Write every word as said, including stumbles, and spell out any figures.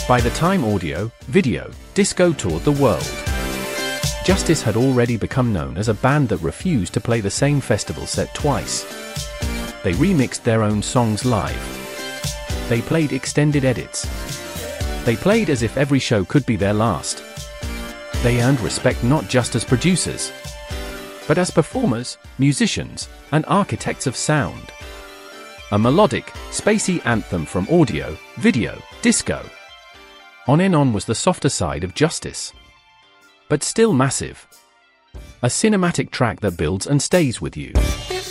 By the time Audio, Video, Disco toured the world, Justice had already become known as a band that refused to play the same festival set twice. They remixed their own songs live. They played extended edits. They played as if every show could be their last. They earned respect not just as producers, but as performers, musicians, and architects of sound. A melodic, spacey anthem from Audio, Video, Disco. On and On was the softer side of Justice, but still massive. A cinematic track that builds and stays with you.